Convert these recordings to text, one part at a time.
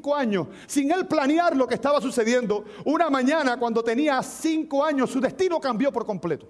5 años, sin él planear lo que estaba sucediendo, una mañana cuando tenía 5 años, su destino cambió por completo.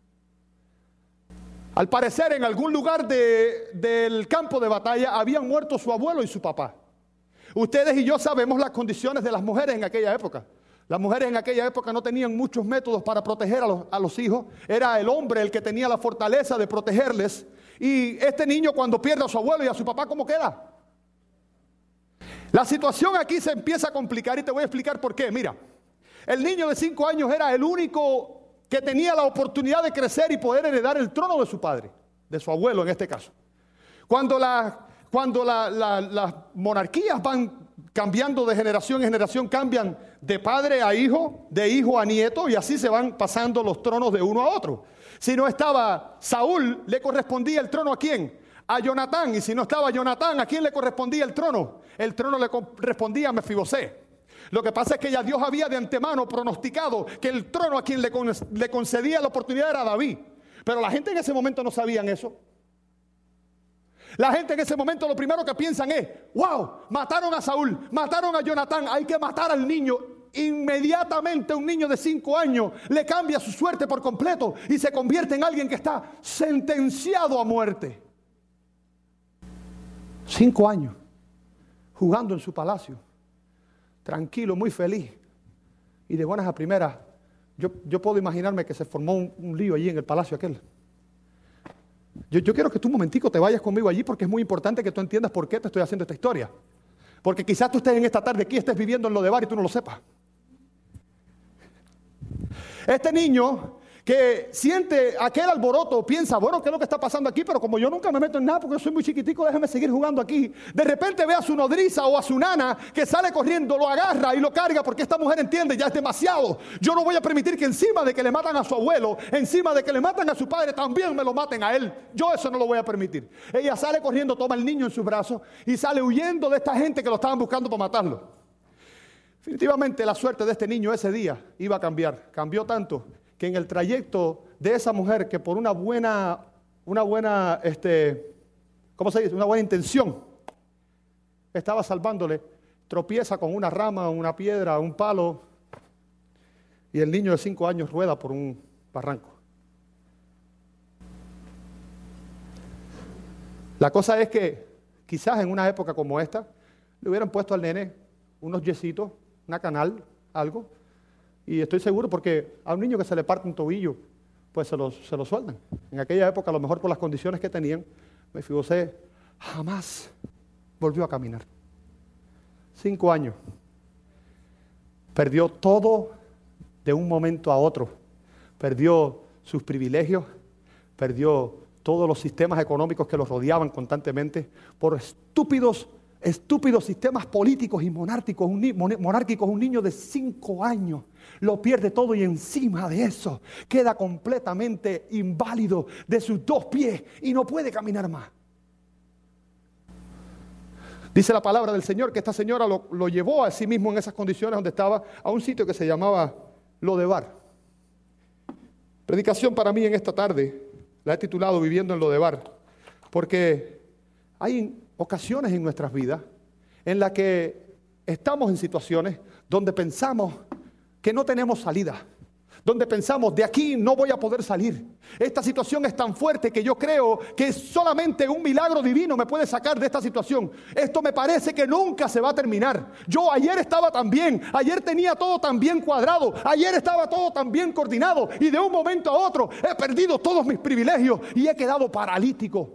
Al parecer, en algún lugar del campo de batalla habían muerto su abuelo y su papá. Ustedes y yo sabemos las condiciones de las mujeres en aquella época. Las mujeres en aquella época no tenían muchos métodos para proteger a los hijos. Era el hombre el que tenía la fortaleza de protegerles. Y este niño, cuando pierde a su abuelo y a su papá, ¿cómo queda? La situación aquí se empieza a complicar y te voy a explicar por qué. Mira, el niño de 5 años era el único que tenía la oportunidad de crecer y poder heredar el trono de su padre, de su abuelo en este caso. Cuando las monarquías van cambiando de generación en generación, cambian de padre a hijo, de hijo a nieto, y así se van pasando los tronos de uno a otro. Si no estaba Saúl, le correspondía el trono ¿a quién? A Jonatán. Y si no estaba Jonatán, ¿a quién le correspondía el trono? El trono le correspondía a Mefibosé. Lo que pasa es que ya Dios había de antemano pronosticado que el trono a quien le concedía la oportunidad era David. Pero la gente en ese momento no sabían eso. La gente en ese momento lo primero que piensan es: wow, mataron a Saúl, mataron a Jonatán, hay que matar al niño. Inmediatamente un niño de 5 años le cambia su suerte por completo y se convierte en alguien que está sentenciado a muerte. 5 años jugando en su palacio, tranquilo, muy feliz, y de buenas a primeras yo puedo imaginarme que se formó un lío allí en el palacio aquel. Yo quiero que tú un momentico te vayas conmigo allí, porque es muy importante que tú entiendas por qué te estoy haciendo esta historia. Porque quizás tú estés en esta tarde aquí, estés viviendo en Lodebar y tú no lo sepas. Este niño que siente aquel alboroto piensa: bueno, ¿qué es lo que está pasando aquí? Pero como yo nunca me meto en nada porque yo soy muy chiquitico, déjame seguir jugando aquí. De repente ve a su nodriza o a su nana que sale corriendo, lo agarra y lo carga, porque esta mujer entiende: ya es demasiado. Yo no voy a permitir que encima de que le matan a su abuelo, encima de que le matan a su padre, también me lo maten a él. Yo eso no lo voy a permitir. Ella sale corriendo, toma al niño en sus brazos y sale huyendo de esta gente que lo estaban buscando para matarlo. Definitivamente la suerte de este niño ese día iba a cambiar. Cambió tanto que en el trayecto de esa mujer, que por una buena intención estaba salvándole, tropieza con una rama, una piedra, un palo, y el niño de 5 años rueda por un barranco. La cosa es que quizás en una época como esta le hubieran puesto al nene unos yesitos, una canal, algo. Y estoy seguro, porque a un niño que se le parte un tobillo, pues se lo sueldan. En aquella época, a lo mejor por las condiciones que tenían, Mefibosé jamás volvió a caminar. 5 años. Perdió todo de un momento a otro. Perdió sus privilegios, perdió todos los sistemas económicos que los rodeaban constantemente por estúpidos sistemas políticos y monárquicos. Un niño de 5 años lo pierde todo, y encima de eso queda completamente inválido de sus 2 pies y no puede caminar más. Dice la palabra del Señor que esta señora lo llevó a sí mismo en esas condiciones donde estaba, a un sitio que se llamaba Lodebar. Predicación para mí en esta tarde la he titulado Viviendo en Lodebar, porque hay ocasiones en nuestras vidas en las que estamos en situaciones donde pensamos que no tenemos salida, donde pensamos: de aquí no voy a poder salir. Esta situación es tan fuerte que yo creo que solamente un milagro divino me puede sacar de esta situación. Esto me parece que nunca se va a terminar. Yo ayer estaba tan bien, ayer tenía todo tan bien cuadrado, ayer estaba todo tan bien coordinado, y de un momento a otro he perdido todos mis privilegios y he quedado paralítico.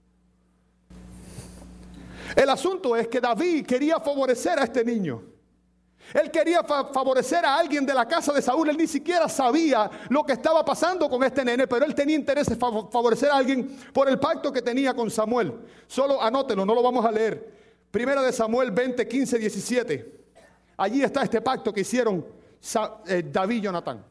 El asunto es que David quería favorecer a este niño. Él quería favorecer a alguien de la casa de Saúl. Él ni siquiera sabía lo que estaba pasando con este nene, pero él tenía interés en favorecer a alguien por el pacto que tenía con Samuel. Solo anótelo, no lo vamos a leer. Primera de Samuel 20, 15, 17. Allí está este pacto que hicieron David y Jonatán.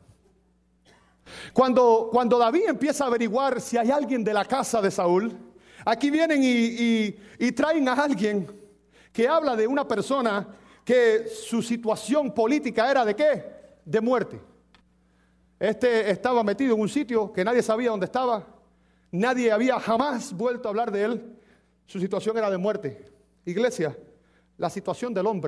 Cuando David empieza a averiguar si hay alguien de la casa de Saúl, aquí vienen y traen a alguien que habla de una persona que su situación política era ¿de qué? De muerte. Este estaba metido en un sitio que nadie sabía dónde estaba. Nadie había jamás vuelto a hablar de él. Su situación era de muerte. Iglesia, la situación del hombre